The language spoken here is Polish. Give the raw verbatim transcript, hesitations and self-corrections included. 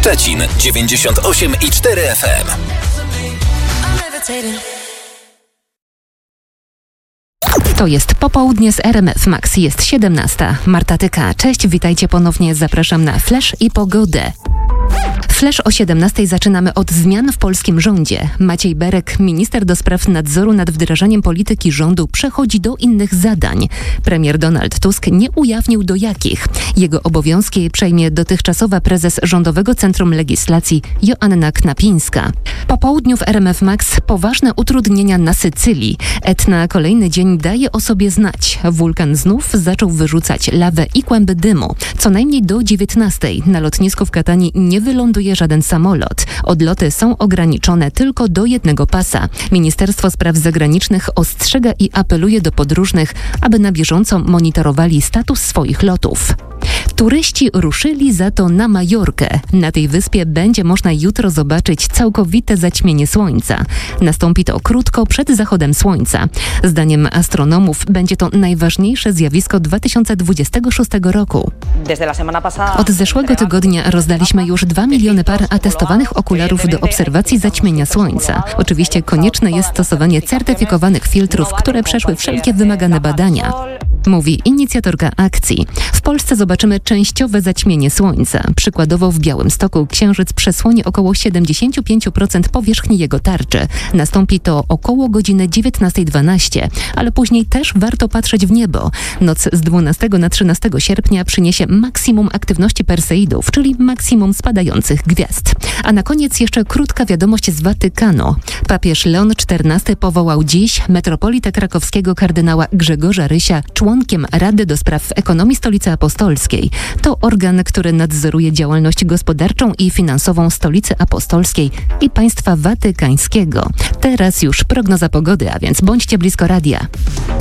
Szczecin dziewięćdziesiąt osiem i cztery F M. To jest popołudnie z R M F Max. Jest siedemnasta. Marta Tyka. Cześć, witajcie ponownie. Zapraszam na Flash i pogodę. Flash o siedemnastej zaczynamy od zmian w polskim rządzie. Maciej Berek, minister do spraw nadzoru nad wdrażaniem polityki rządu, przechodzi do innych zadań. Premier Donald Tusk nie ujawnił do jakich. Jego obowiązki przejmie dotychczasowa prezes Rządowego Centrum Legislacji Joanna Knapińska. Po południu w R M F Max poważne utrudnienia na Sycylii. Etna kolejny dzień daje o sobie znać. Wulkan znów zaczął wyrzucać lawę i kłęby dymu. Co najmniej do dziewiętnastej na lotnisku w Katanii nie wyląduje żaden samolot. Odloty są ograniczone tylko do jednego pasa. Ministerstwo Spraw Zagranicznych ostrzega i apeluje do podróżnych, aby na bieżąco monitorowali status swoich lotów. Turyści ruszyli za to na Majorkę. Na tej wyspie będzie można jutro zobaczyć całkowite zaćmienie słońca. Nastąpi to krótko przed zachodem słońca. Zdaniem astronomów będzie to najważniejsze zjawisko dwa tysiące dwudziestego szóstego roku. Od zeszłego tygodnia rozdaliśmy już dwa miliony par atestowanych okularów do obserwacji zaćmienia słońca. Oczywiście konieczne jest stosowanie certyfikowanych filtrów, które przeszły wszelkie wymagane badania, mówi inicjatorka akcji. W Polsce zobaczymy częściowe zaćmienie słońca. Przykładowo w Białymstoku księżyc przesłoni około siedemdziesiąt pięć procent powierzchni jego tarczy. Nastąpi to około godziny dziewiętnasta dwanaście, ale później też warto patrzeć w niebo. Noc z dwunastego na trzynastego sierpnia przyniesie maksimum aktywności Perseidów, czyli maksimum spadających gwiazd. A na koniec jeszcze krótka wiadomość z Watykanu. Papież Leon czternasty powołał dziś metropolitę krakowskiego kardynała Grzegorza Rysia członkiem Rady do Spraw Ekonomii Stolicy Apostolskiej. To organ, który nadzoruje działalność gospodarczą i finansową Stolicy Apostolskiej i Państwa Watykańskiego. Teraz już prognoza pogody, a więc bądźcie blisko radia.